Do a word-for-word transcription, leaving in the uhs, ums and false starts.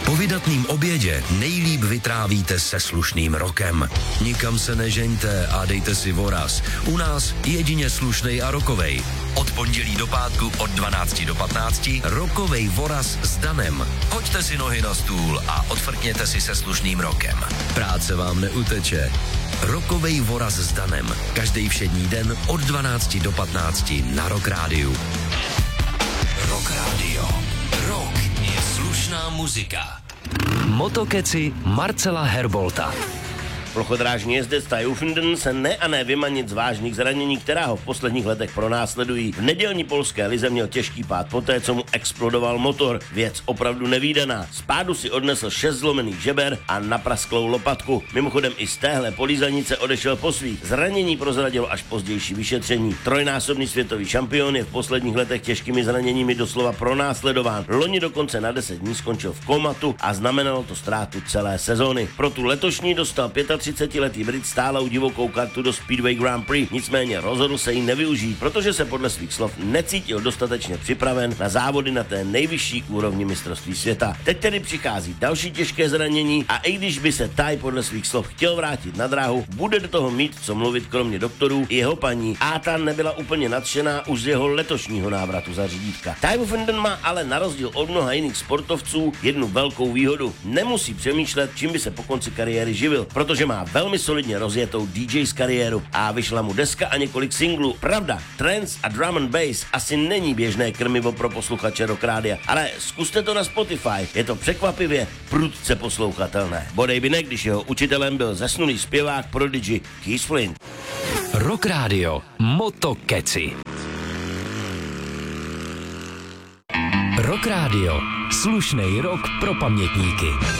Po vydatným obědě nejlíp vytrávíte se slušným rokem. Nikam se nežeňte a dejte si voraz. U nás jedině slušnej a rokovej. Od pondělí do pátku od dvanácti do patnácti rokovej voraz s Danem. Hoďte si nohy na stůl a odfrkněte si se slušným rokem. Práce vám neuteče. Rokovej voraz s Danem. Každý všední den od dvanácti do patnácti na Rock Rádiu. Rock Radio. Rock je slušná muzika. Motokeci Marcela Herbolta. Plochodrážní jezdec Ty Uffenden se ne a ne vymanit z vážných zranění, která ho v posledních letech pronásledují. V nedělní polské lize měl těžký pád poté, co mu explodoval motor. Věc opravdu nevídaná. Z pádu si odnesl šest zlomených žeber a naprasklou lopatku. Mimochodem i z téhle polízanice odešel po svých. Zranění prozradilo až pozdější vyšetření. Trojnásobný světový šampion je v posledních letech těžkými zraněními doslova pronásledován. Loni dokonce na deset dní skončil v komatu a znamenalo to ztrátu celé sezóny. Pro tu letošní dostal třicetiletý Brit stálou divokou kartu do Speedway Grand Prix, nicméně rozhodl se jí nevyužít, protože se podle svých slov necítil dostatečně připraven na závody na té nejvyšší úrovni mistrovství světa. Teď tedy přichází další těžké zranění a i když by se Ty podle svých slov chtěl vrátit na dráhu, bude do toho mít co mluvit kromě doktorů i jeho paní a ta nebyla úplně nadšená už z jeho letošního návratu za řídítka. Ty Uffenden má ale na rozdíl od mnoha jiných sportovců jednu velkou výhodu. Nemusí přemýšlet, čím by se po konci kariéry živil, protože má velmi solidně rozjetou D J kariéru a vyšla mu deska a několik singlů. Pravda, trance a drum and bass asi není běžné krmivo pro posluchače Rock Rádia, ale zkuste to na Spotify, je to překvapivě prudce poslouchatelné. Bodej by ne, když jeho učitelem byl zesnulý zpěvák Prodigy Keith Flint. Rock Radio Motokeci. Rock Radio. Slušnej rock pro pamětníky.